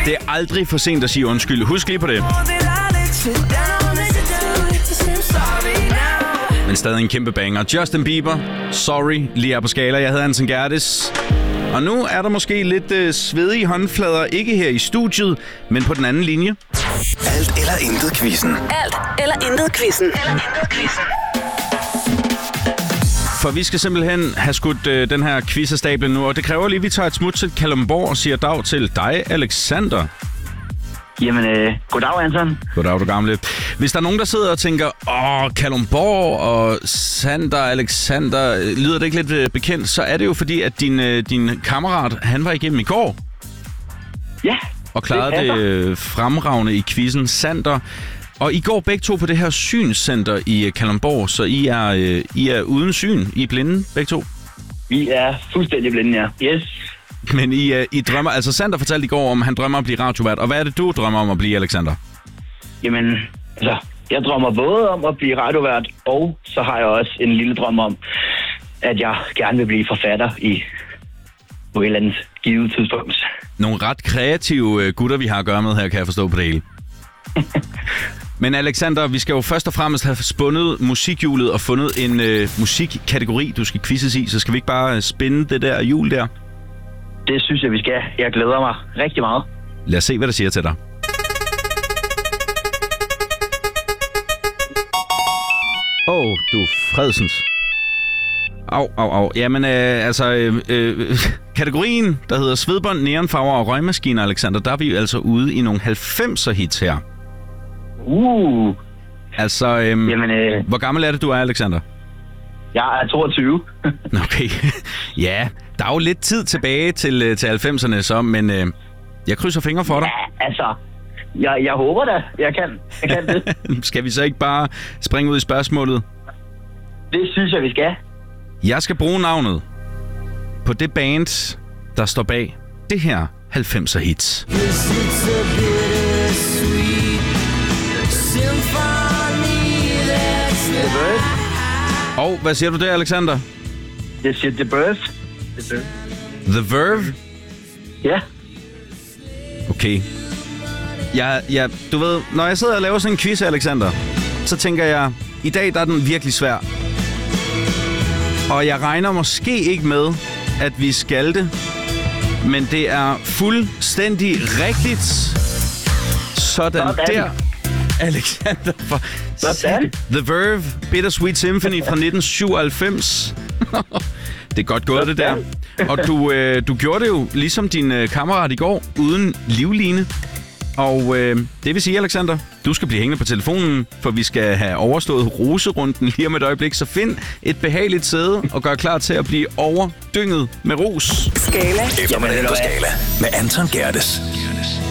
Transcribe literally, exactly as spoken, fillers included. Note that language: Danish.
Det er aldrig for sent at sige undskyld. Husk lige på det. Men stadig en kæmpe banger. Justin Bieber, Sorry, lige her på skala. Jeg hedder Anton Gerdes. Og nu er der måske lidt øh, svedige håndflader, ikke her i studiet, men på den anden linje. Alt eller intet quizzen. Alt eller intet quizzen. Eller intet quizzen. For vi skal simpelthen have skudt øh, den her quiz af stablen nu, og det kræver lige, at vi tager et smut til Kalundborg og siger dag til dig, Alexander. Jamen, øh, goddag, Anton. Goddag, du gamle. Hvis der er nogen, der sidder og tænker, åh, Kalundborg og Sander, Alexander, lyder det ikke lidt øh, bekendt, så er det jo fordi, at din, øh, din kammerat, han var igennem i går. Ja. Og klarede det, det øh, fremragende i quizzen. Sander. Og I går begge to på det her synscenter i Kalundborg, så I er, øh, I er uden syn. I er blinde, begge to. Vi er fuldstændig blinde, ja. Yes. Men I, øh, I drømmer... Altså, Sander fortalte i går, om han drømmer om at blive radiovært. Og hvad er det, du drømmer om at blive, Alexander? Jamen, altså, jeg drømmer både om at blive radiovært, og så har jeg også en lille drøm om, at jeg gerne vil blive forfatter i på et eller andet givet tidspunkt. Nogle ret kreative øh, gutter, vi har at gøre med her, kan jeg forstå på det hele. Men Alexander, vi skal jo først og fremmest have spundet musikhjulet og fundet en øh, musikkategori, du skal quizzes i. Så skal vi ikke bare spænde det der hjul der? Det synes jeg, vi skal. Jeg glæder mig rigtig meget. Lad os se, hvad det siger til dig. Åh, oh, du Fredsens. Au, au, au. Jamen, øh, altså, øh, øh, kategorien, der hedder svedbånd, neonfarver og røgmaskiner, Alexander, der er vi jo altså ude i nogle halvfemser hits her. Uh. Altså, øhm, Jamen, øh, hvor gammel er det, du er, Alexander? Jeg er toogtyve. Okay. Ja, der er jo lidt tid tilbage til, til halvfemserne så, men øh, jeg krydser fingre for dig. Ja, altså, jeg, jeg håber da, jeg kan, jeg kan det. Skal vi så ikke bare springe ud i spørgsmålet? Det synes jeg, vi skal. Jeg skal bruge navnet på det band, der står bag det her halvfemser hits. The Birth. Og hvad siger du der, Alexander? Det siger The Birth. The Birth. The Verve? Ja. Okay. Jeg, jeg, du ved, når jeg sidder og laver sådan en quiz, Alexander, så tænker jeg, i dag der er den virkelig svær. Og jeg regner måske ikke med, at vi skal det, men det er fuldstændig rigtigt. Sådan, Sådan. der, Alexander. For Sådan. The Verve, Bittersweet Symphony fra nitten syvoghalvfems. Det er godt gået, det der. Og du, øh, du gjorde det jo ligesom din øh, kammerat i går, uden livline. Og øh, det vil sige, Alexander, du skal blive hængende på telefonen, for vi skal have overstået roserunden lige om et øjeblik. Så find et behageligt sæde og gør klar til at blive overdynget med ros. Skala. Eftermiddag på Skala med Anton Gerdes.